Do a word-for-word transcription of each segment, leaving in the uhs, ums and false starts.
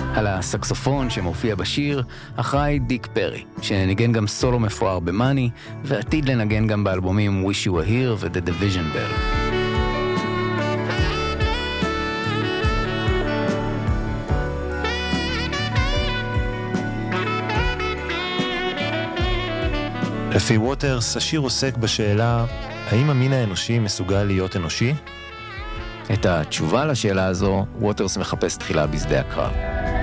על הסקסופון שמופיע בשיר אחראי דיק פרי, שניגן גם סולו מפואר במאני, ועתיד לנגן גם באלבומים Wish You Were Here ו-The Division Bell. לפי ווטרס, השיר עוסק בשאלה, האם המין האנושי מסוגל להיות אנושי? את התשובה לשאלה הזו, ווטרס מחפש תחילה בשדה הקרב.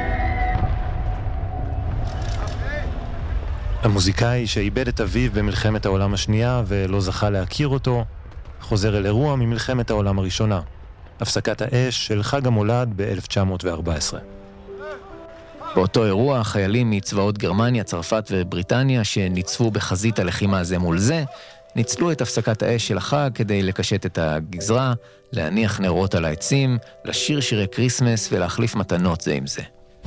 המוזיקאי שאיבד את אביו במלחמת העולם השנייה ולא זכה להכיר אותו, חוזר אל אירוע ממלחמת העולם הראשונה, הפסקת האש של חג המולד ב-אלף תשע מאות וארבע עשרה. באותו אירוע, חיילים מצבאות גרמניה, צרפת ובריטניה שניצבו בחזית הלחימה זה מול זה, ניצלו את הפסקת האש של החג כדי לקשט את הגזרה, להניח נרות על העצים, לשיר שירי קריסמס ולהחליף מתנות זה עם זה.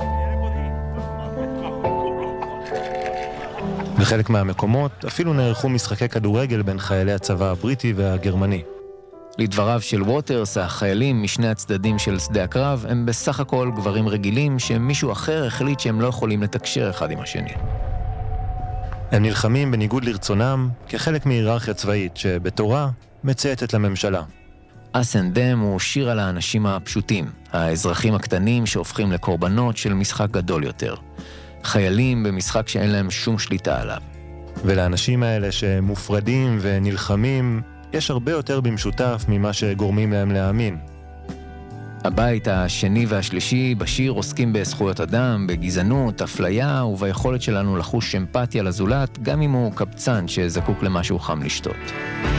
בחלק מהמקומות אפילו נערכו משחקי כדורגל בין חיילי הצבא הבריטי והגרמני. לדבריו של ווטרס, החיילים משני הצדדים של שדה הקרב הם בסך הכל גברים רגילים שמישהו אחר החליט שהם לא יכולים לתקשר אחד עם השני. הם נלחמים בניגוד לרצונם כחלק מהיררכיה צבאית שבתורה מצייתת לממשלה. Us and Them הוא שיר על האנשים הפשוטים, האזרחים הקטנים שהופכים לקורבנות של משחק גדול יותר. חיילים במשחק שאין להם שום שליטה עליו. ולאנשים האלה שמופרדים ונלחמים, יש הרבה יותר במשותף ממה שגורמים להם להאמין. הבית השני והשלישי בשיר עוסקים בזכויות אדם, בגזענות, אפליה וביכולת שלנו לחוש אמפתיה לזולת, גם אם הוא קבצן שזקוק למשהו חם לשתות.